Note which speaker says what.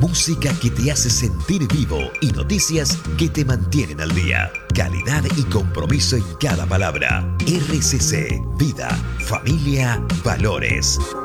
Speaker 1: Música que te hace sentir vivo y noticias que te mantienen al día. Calidad y compromiso en cada palabra. RCC, vida, familia, valores.